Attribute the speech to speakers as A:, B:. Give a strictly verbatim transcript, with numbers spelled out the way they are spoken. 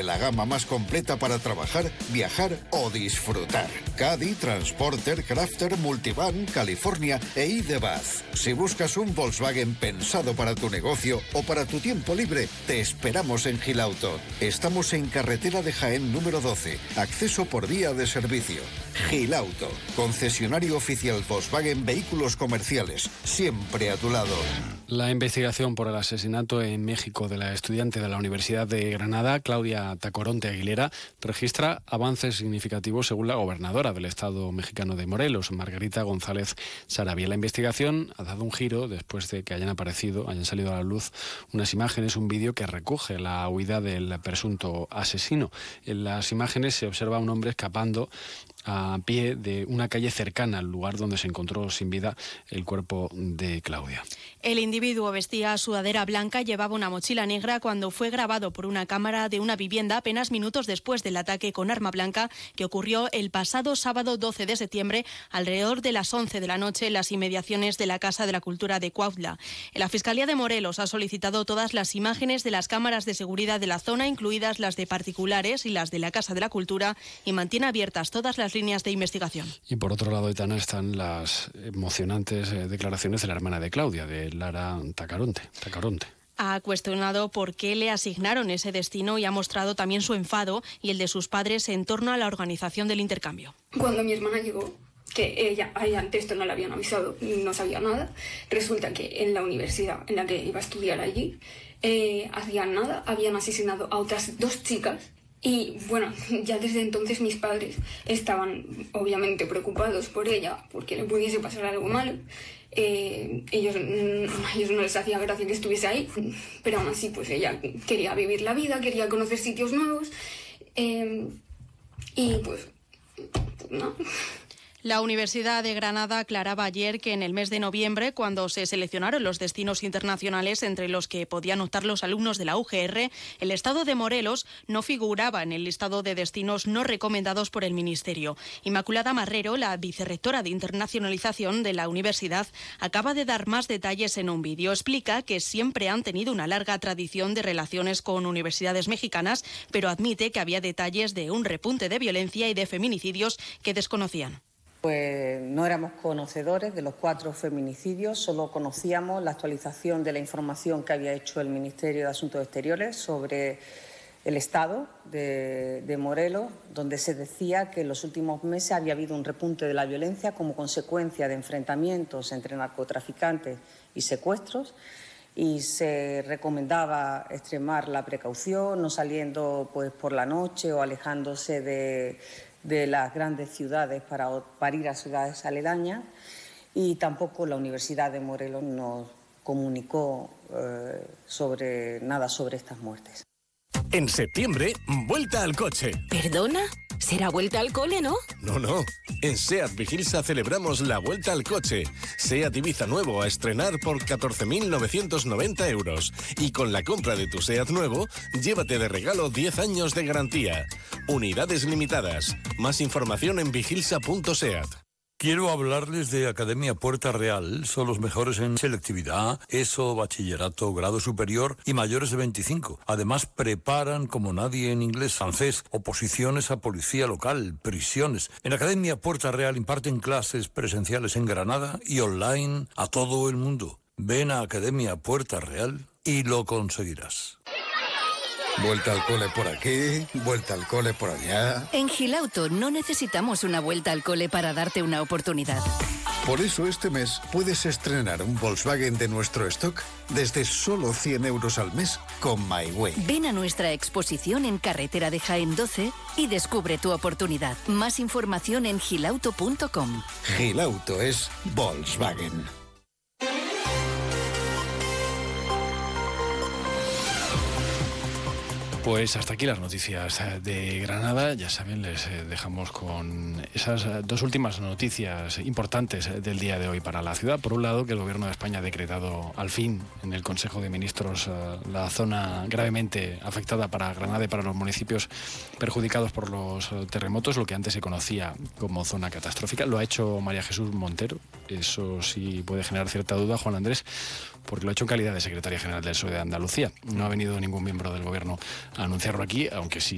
A: la gama más completa para trabajar, viajar o disfrutar. Caddy, Transporter, Crafter, Multivan, California e iDeBus. Si buscas un Volkswagen pensado para tu negocio o para tu tiempo libre, te esperamos en Gilauto. Estamos en carretera de Jaén número doce, acceso por vía de servicio. Gilauto, concesionario oficial Volkswagen Vehículos Comerciales, siempre a tu lado.
B: La investigación por el asesinato en México de la estudiante de la Universidad de Granada, Claudia Tacoronte Aguilera, registra avances significativos según la gobernadora del estado mexicano de Morelos, Margarita González Sarabia. La investigación ha dado un giro después de que hayan aparecido, hayan salido a la luz unas imágenes, un vídeo que recoge la huida del presunto asesino. En las imágenes se observa a un hombre escapando a pie de una calle cercana al lugar donde se encontró sin vida el cuerpo de Claudia.
C: El individuo vestía sudadera blanca, llevaba una mochila negra cuando fue grabado por una cámara de una vivienda apenas minutos después del ataque con arma blanca que ocurrió el pasado sábado doce de septiembre alrededor de las once de la noche en las inmediaciones de la Casa de la Cultura de Cuautla. La Fiscalía de Morelos ha solicitado todas las imágenes de las cámaras de seguridad de la zona, incluidas las de particulares y las de la Casa de la Cultura, y mantiene abiertas todas las líneas de investigación.
B: Y por otro lado, Aitana, están las emocionantes eh, declaraciones de la hermana de Claudia, de Lara Tacaronte. Tacaronte.
C: Ha cuestionado por qué le asignaron ese destino y ha mostrado también su enfado y el de sus padres en torno a la organización del intercambio.
D: Cuando mi hermana llegó, que ella, a ella antes esto no le habían avisado, no sabía nada, resulta que en la universidad en la que iba a estudiar allí, eh, hacían nada, habían asesinado a otras dos chicas. Y bueno, ya desde entonces mis padres estaban obviamente preocupados por ella, porque le pudiese pasar algo malo. Eh, ellos, a ellos no les hacía gracia que estuviese ahí, pero aún así pues ella quería vivir la vida, quería conocer sitios nuevos, eh, y pues, pues no.
C: La Universidad de Granada aclaraba ayer que en el mes de noviembre, cuando se seleccionaron los destinos internacionales entre los que podían optar los alumnos de la U G R, el estado de Morelos no figuraba en el listado de destinos no recomendados por el Ministerio. Inmaculada Marrero, la vicerrectora de internacionalización de la universidad, acaba de dar más detalles en un vídeo. Explica que siempre han tenido una larga tradición de relaciones con universidades mexicanas, pero admite que había detalles de un repunte de violencia y de feminicidios que desconocían.
E: Pues no éramos conocedores de los cuatro feminicidios, solo conocíamos la actualización de la información que había hecho el Ministerio de Asuntos Exteriores sobre el estado de, de Morelos, donde se decía que en los últimos meses había habido un repunte de la violencia como consecuencia de enfrentamientos entre narcotraficantes y secuestros, y se recomendaba extremar la precaución, no saliendo pues por la noche o alejándose de de las grandes ciudades para, para ir a ciudades aledañas, y tampoco la Universidad de Morelos nos comunicó eh, sobre nada sobre estas muertes.
F: En septiembre, vuelta al coche.
G: ¿Perdona? ¿Será vuelta al cole, no?
F: No, no. En SEAT Vigilsa celebramos la vuelta al coche. SEAT Ibiza nuevo a estrenar por catorce mil novecientos noventa euros. Y con la compra de tu SEAT nuevo, llévate de regalo diez años de garantía. Unidades limitadas. Más información en vigilsa punto seat.
H: Quiero hablarles de Academia Puerta Real. Son los mejores en selectividad, ESO, bachillerato, grado superior y mayores de veinticinco. Además, preparan como nadie en inglés, francés, oposiciones a policía local, prisiones. En Academia Puerta Real imparten clases presenciales en Granada y online a todo el mundo. Ven a Academia Puerta Real y lo conseguirás.
A: Vuelta al cole por aquí, vuelta al cole por allá.
G: En Gilauto no necesitamos una vuelta al cole para darte una oportunidad.
A: Por eso este mes puedes estrenar un Volkswagen de nuestro stock desde solo cien euros al mes con MyWay.
G: Ven a nuestra exposición en Carretera de Jaén doce y descubre tu oportunidad. Más información en gilauto punto com.
A: Gilauto es Volkswagen.
B: Pues hasta aquí las noticias de Granada. Ya saben, les dejamos con esas dos últimas noticias importantes del día de hoy para la ciudad. Por un lado, que el Gobierno de España ha decretado al fin en el Consejo de Ministros la zona gravemente afectada para Granada y para los municipios perjudicados por los terremotos, lo que antes se conocía como zona catastrófica. Lo ha hecho María Jesús Montero. Eso sí puede generar cierta duda, Juan Andrés, porque lo ha hecho en calidad de secretaria general del P S O E de Andalucía. No ha venido ningún miembro del Gobierno a anunciarlo aquí, aunque sí